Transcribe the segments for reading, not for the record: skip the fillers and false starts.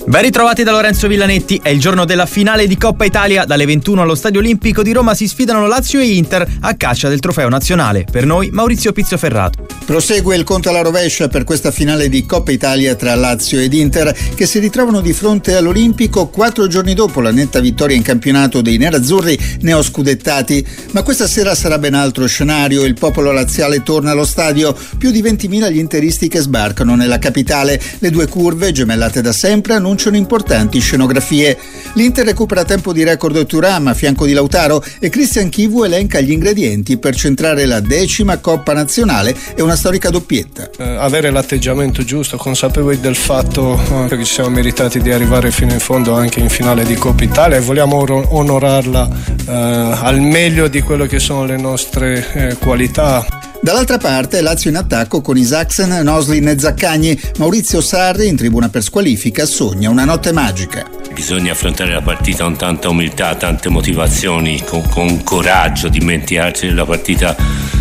Ben ritrovati da Lorenzo Villanetti, è il giorno della finale di Coppa Italia. Dalle 21 allo Stadio Olimpico di Roma si sfidano Lazio e Inter a caccia del trofeo nazionale. Per noi Maurizio Pizzoferrato. Prosegue il conto alla rovescia per questa finale di Coppa Italia tra Lazio ed Inter, che si ritrovano di fronte all'Olimpico 4 giorni dopo la netta vittoria in campionato dei nerazzurri neoscudettati. Ma questa sera sarà ben altro scenario. Il popolo laziale torna allo stadio, più di 20.000 gli interisti che sbarcano nella capitale. Le due curve, gemellate da sempre, annunciano importanti scenografie. L'Inter recupera tempo di record Thuram a fianco di Lautaro e Christian Chivu elenca gli ingredienti per centrare la 10ª Coppa Nazionale e una storica doppietta. Avere l'atteggiamento giusto, consapevoli del fatto che ci siamo meritati di arrivare fino in fondo anche in finale di Coppa Italia e vogliamo onorarla al meglio di quello che sono le nostre qualità. Dall'altra parte Lazio in attacco con Isaksen, Noslin e Zaccagni. Maurizio Sarri in tribuna per squalifica sogna una notte magica. Bisogna affrontare la partita con tanta umiltà, tante motivazioni, con coraggio, dimenticarci della partita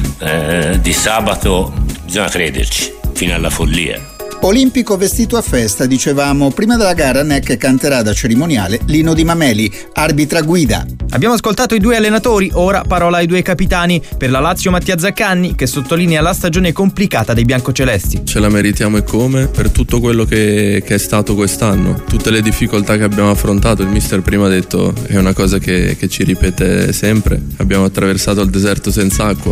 di sabato. Bisogna crederci fino alla follia. Olimpico vestito a festa, dicevamo. Prima della gara Neck canterà da cerimoniale l'inno di Mameli, arbitra guida. Abbiamo ascoltato i due allenatori, ora parola ai due capitani. Per la Lazio Mattia Zaccagni, che sottolinea la stagione complicata dei biancocelesti. Ce la meritiamo e come per tutto quello che è stato quest'anno, tutte le difficoltà che abbiamo affrontato. Il mister prima ha detto, è una cosa che ci ripete sempre, abbiamo attraversato il deserto senza acqua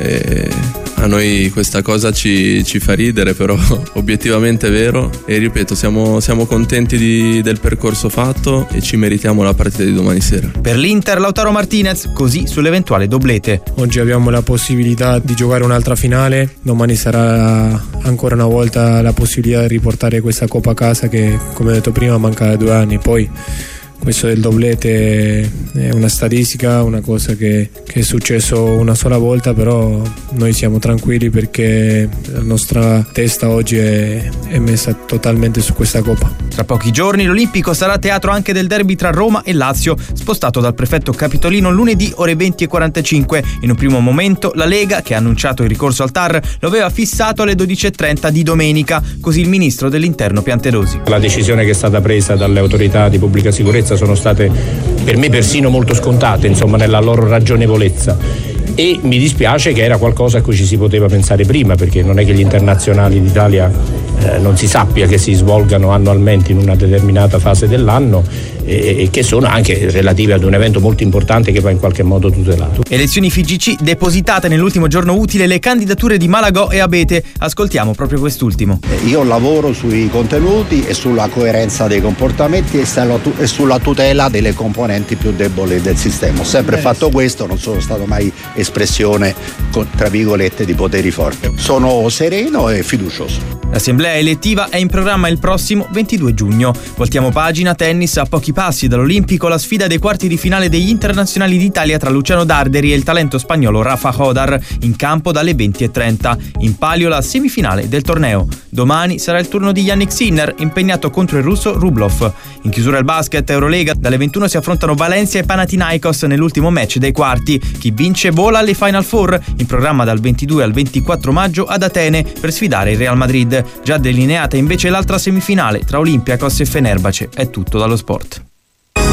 e a noi questa cosa ci fa ridere, però obiettivamente è vero e ripeto, siamo contenti del percorso fatto e ci meritiamo la partita di domani sera. Per l'Inter Lautaro Martinez, così sull'eventuale doblete. Oggi abbiamo la possibilità di giocare un'altra finale, domani sarà ancora una volta la possibilità di riportare questa Coppa a casa che, come ho detto prima, manca da 2 anni. Poi questo del doblete è una statistica, una cosa che è successo una sola volta, però noi siamo tranquilli perché la nostra testa oggi è messa totalmente su questa Coppa. Tra pochi giorni l'Olimpico sarà teatro anche del derby tra Roma e Lazio, spostato dal prefetto capitolino lunedì ore 20:45. In un primo momento la Lega, che ha annunciato il ricorso al TAR, lo aveva fissato alle 12:30 di domenica, così il ministro dell'Interno Piantedosi. La decisione che è stata presa dalle autorità di pubblica sicurezza sono state per me persino molto scontate, insomma, nella loro ragionevolezza, e mi dispiace che era qualcosa a cui ci si poteva pensare prima, perché non è che gli internazionali d'Italia non si sappia che si svolgano annualmente in una determinata fase dell'anno e che sono anche relative ad un evento molto importante che va in qualche modo tutelato. Elezioni FIGC, depositate nell'ultimo giorno utile le candidature di Malagò e Abete. Ascoltiamo proprio quest'ultimo. Io lavoro sui contenuti e sulla coerenza dei comportamenti e sulla tutela delle componenti più deboli del sistema. Ho sempre fatto questo, non sono stato mai espressione, tra virgolette, di poteri forti. Sono sereno e fiducioso. L'assemblea elettiva è in programma il prossimo 22 giugno. Voltiamo pagina, tennis. A pochi passi dall'Olimpico la sfida dei quarti di finale degli internazionali d'Italia tra Luciano Darderi e il talento spagnolo Rafa Hodar, in campo dalle 20:30. In palio la semifinale del torneo. Domani sarà il turno di Yannick Sinner, impegnato contro il russo Rublev. In chiusura il basket Eurolega, dalle 21 si affrontano Valencia e Panathinaikos nell'ultimo match dei quarti. Chi vince vola alle Final Four, in programma dal 22 al 24 maggio ad Atene per sfidare il Real Madrid. Già delineata invece l'altra semifinale tra Olympiacos e Fenerbahce. È tutto dallo sport.